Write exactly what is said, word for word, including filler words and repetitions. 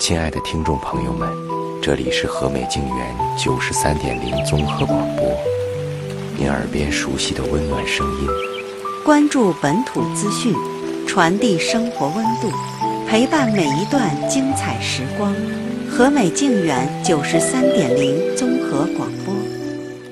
亲爱的听众朋友们，这里是和美静园九十三点零综合广播，您耳边熟悉的温暖声音。 关注本土资讯，传递生活温度，陪伴每一段精彩时光。和美静园九十三点零综合广播。